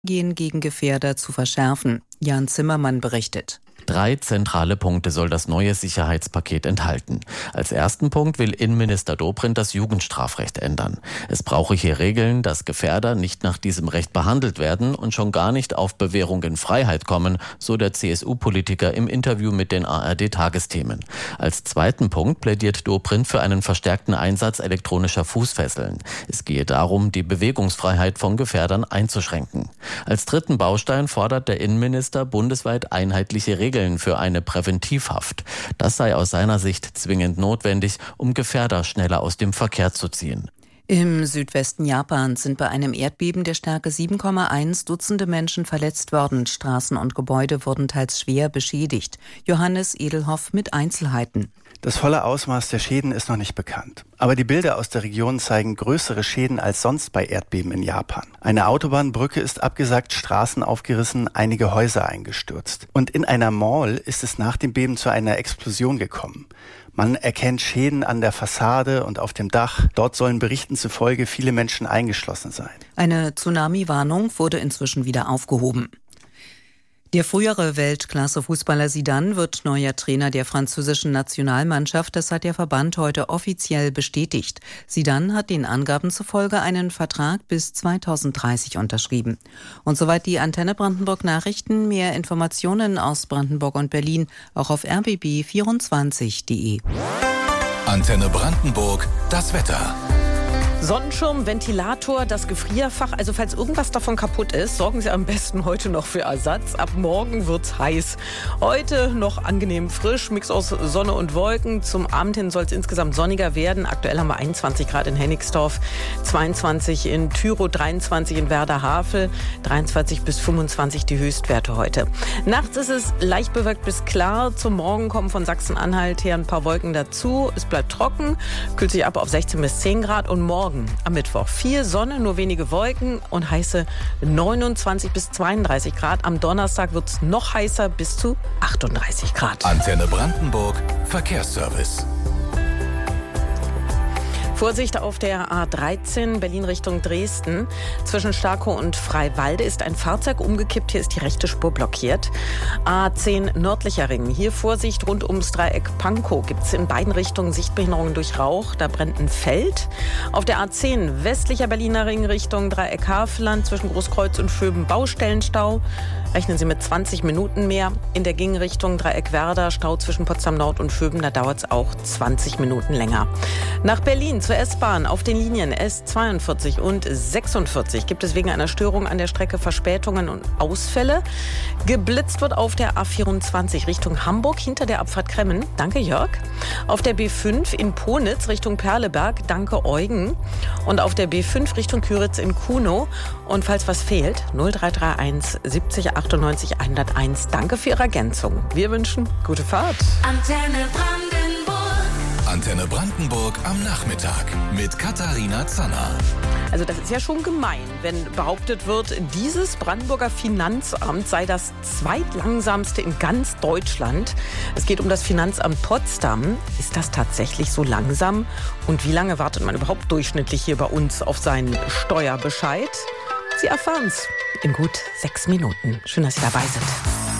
Gehen gegen Gefährder zu verschärfen. Jan Zimmermann berichtet. 3 zentrale Punkte soll das neue Sicherheitspaket enthalten. Als ersten Punkt will Innenminister Dobrindt das Jugendstrafrecht ändern. Es brauche hier Regeln, dass Gefährder nicht nach diesem Recht behandelt werden und schon gar nicht auf Bewährung in Freiheit kommen, so der CSU-Politiker im Interview mit den ARD-Tagesthemen. Als zweiten Punkt plädiert Dobrindt für einen verstärkten Einsatz elektronischer Fußfesseln. Es gehe darum, die Bewegungsfreiheit von Gefährdern einzuschränken. Als dritten Baustein fordert der Innenminister bundesweit einheitliche Regeln für eine Präventivhaft. Das sei aus seiner Sicht zwingend notwendig, um Gefährder schneller aus dem Verkehr zu ziehen. Im Südwesten Japans sind bei einem Erdbeben der Stärke 7,1 Dutzende Menschen verletzt worden. Straßen und Gebäude wurden teils schwer beschädigt. Johannes Edelhoff mit Einzelheiten. Das volle Ausmaß der Schäden ist noch nicht bekannt. Aber die Bilder aus der Region zeigen größere Schäden als sonst bei Erdbeben in Japan. Eine Autobahnbrücke ist abgesackt, Straßen aufgerissen, einige Häuser eingestürzt. Und in einer Mall ist es nach dem Beben zu einer Explosion gekommen. Man erkennt Schäden an der Fassade und auf dem Dach. Dort sollen Berichten zufolge viele Menschen eingeschlossen sein. Eine Tsunami-Warnung wurde inzwischen wieder aufgehoben. Der frühere Weltklasse-Fußballer Zidane wird neuer Trainer der französischen Nationalmannschaft. Das hat der Verband heute offiziell bestätigt. Zidane hat den Angaben zufolge einen Vertrag bis 2030 unterschrieben. Und soweit die Antenne Brandenburg Nachrichten. Mehr Informationen aus Brandenburg und Berlin auch auf rbb24.de. Antenne Brandenburg, das Wetter. Sonnenschirm, Ventilator, das Gefrierfach. Also falls irgendwas davon kaputt ist, sorgen Sie am besten heute noch für Ersatz. Ab morgen wird's heiß. Heute noch angenehm frisch, Mix aus Sonne und Wolken. Zum Abend hin soll es insgesamt sonniger werden. Aktuell haben wir 21 Grad in Hennigsdorf, 22 in Tyrow, 23 in Werder-Havel, 23 bis 25 die Höchstwerte heute. Nachts ist es leicht bewölkt bis klar. Zum Morgen kommen von Sachsen-Anhalt her ein paar Wolken dazu. Es bleibt trocken, kühlt sich ab auf 16 bis 10 Grad und morgen am Mittwoch viel Sonne, nur wenige Wolken und heiße 29 bis 32 Grad. Am Donnerstag wird es noch heißer, bis zu 38 Grad. Antenne Brandenburg, Verkehrsservice. Vorsicht auf der A13 Berlin Richtung Dresden. Zwischen Starkow und Freiwalde ist ein Fahrzeug umgekippt. Hier ist die rechte Spur blockiert. A10 nördlicher Ring. Hier Vorsicht rund ums Dreieck Pankow. Gibt es in beiden Richtungen Sichtbehinderungen durch Rauch. Da brennt ein Feld. Auf der A10 westlicher Berliner Ring Richtung Dreieck Havelland zwischen Großkreuz und Vöben Baustellenstau. Rechnen Sie mit 20 Minuten mehr. In der Gegenrichtung Dreieck Werder Stau zwischen Potsdam Nord und Vöben. Da dauert es auch 20 Minuten länger. Nach Berlin zur S-Bahn auf den Linien S42 und 46 gibt es wegen einer Störung an der Strecke Verspätungen und Ausfälle. Geblitzt wird auf der A24 Richtung Hamburg hinter der Abfahrt Kremmen. Danke, Jörg. Auf der B5 in Ponitz Richtung Perleberg. Danke, Eugen. Und auf der B5 Richtung Küritz in Kunow. Und falls was fehlt, 0331 70 98 101. Danke für Ihre Ergänzung. Wir wünschen gute Fahrt. Antenne Brandenburg am Nachmittag mit Katharina Zanner. Also das ist ja schon gemein, wenn behauptet wird, dieses Brandenburger Finanzamt sei das zweitlangsamste in ganz Deutschland. Es geht um das Finanzamt Potsdam. Ist das tatsächlich so langsam? Und wie lange wartet man überhaupt durchschnittlich hier bei uns auf seinen Steuerbescheid? Sie erfahren es in gut 6 Minuten. Schön, dass Sie dabei sind.